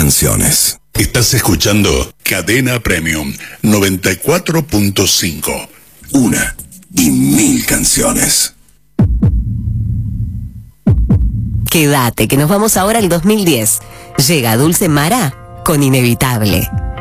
canciones. Estás escuchando Cadena Premium 94.5. Una y mil canciones. Quédate, que nos vamos ahora al 2010. Llega Dulce Mara con Inevitable.